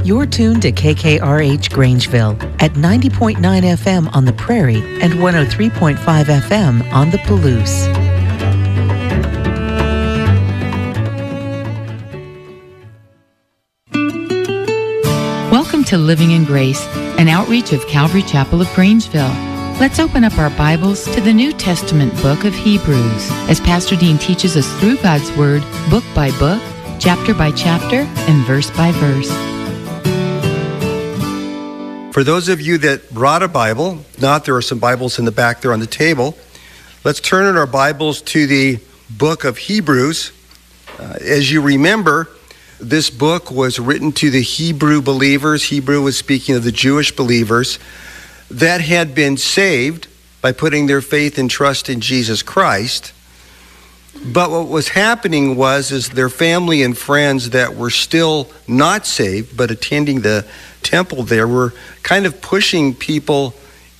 You're tuned to KKRH Grangeville at 90.9 FM on the Prairie and 103.5 FM on the Palouse. Welcome to Living in Grace, an outreach of Calvary Chapel of Grangeville. Let's open up our Bibles to the New Testament book of Hebrews as Pastor Dean teaches us through God's Word, book by book, chapter by chapter, and verse by verse. For those of you that brought a Bible, there are some Bibles in the back there on the table. Let's turn in our Bibles to the book of Hebrews. As you remember, this book was written to the Hebrew believers. Hebrew was speaking of the Jewish believers that had been saved by putting their faith and trust in Jesus Christ. But what was happening is their family and friends that were still not saved but attending the temple there were kind of pushing people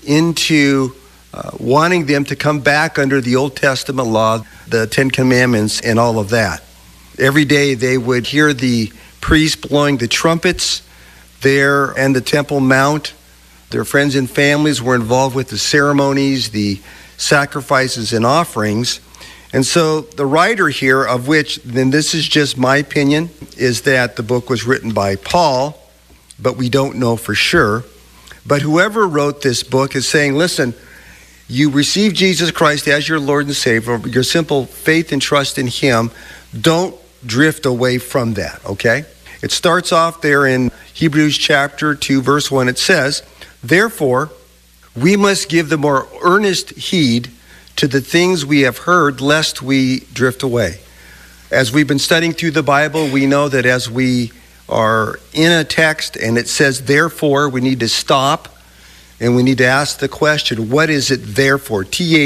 into wanting them to come back under the Old Testament law, the Ten Commandments and all of that. Every day they would hear the priest blowing the trumpets there and the Temple Mount. Their friends and families were involved with the ceremonies, the sacrifices and offerings. And so the writer here, of which, then this is just my opinion, is that the book was written by Paul, but we don't know for sure. But whoever wrote this book is saying, listen, you receive Jesus Christ as your Lord and Savior, your simple faith and trust in Him, don't drift away from that, okay? It starts off there in Hebrews chapter 2, verse 1. It says, therefore, we must give the more earnest heed to the things we have heard, lest we drift away. As we've been studying through the Bible, we know that as we are in a text and it says, therefore, we need to stop and we need to ask the question, what is it there for?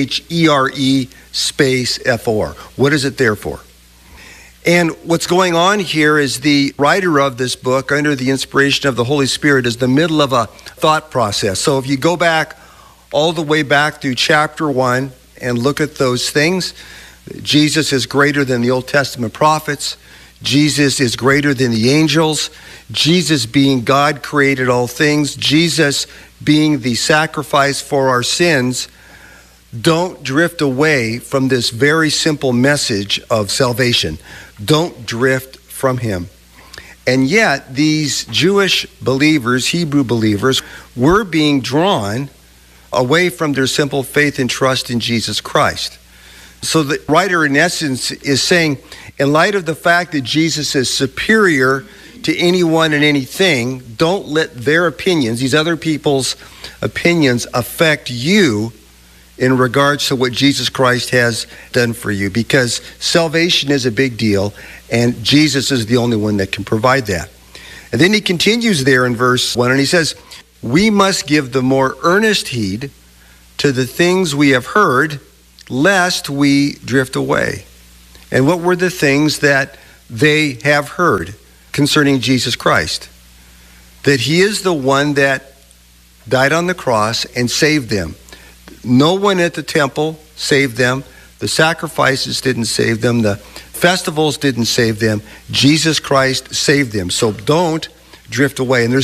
THERE space FOR. What is it there for? And what's going on here is the writer of this book, under the inspiration of the Holy Spirit, is the middle of a thought process. So if you go back all the way back through chapter 1 and look at those things, Jesus is greater than the Old Testament prophets. Jesus is greater than the angels. Jesus, being God, created all things. Jesus being the sacrifice for our sins. Don't drift away from this very simple message of salvation. Don't drift from Him. And yet, these Jewish believers, Hebrew believers, were being drawn away from their simple faith and trust in Jesus Christ. So the writer, in essence, is saying, in light of the fact that Jesus is superior to anyone and anything, don't let their opinions, these other people's opinions, affect you in regards to what Jesus Christ has done for you, because salvation is a big deal, and Jesus is the only one that can provide that. And then he continues there in verse 1, and he says, we must give the more earnest heed to the things we have heard, lest we drift away. And what were the things that they have heard concerning Jesus Christ? That He is the one that died on the cross and saved them. No one at the temple saved them. The sacrifices didn't save them. The festivals didn't save them. Jesus Christ saved them. So don't drift away. And there's